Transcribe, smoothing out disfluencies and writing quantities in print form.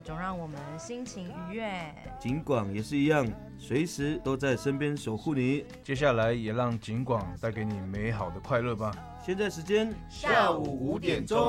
总让我们心情愉悦。 警广也是一样，随时都在身边守护你。 接下来也让警广带给你美好的快乐吧。 现在时间下午5点钟。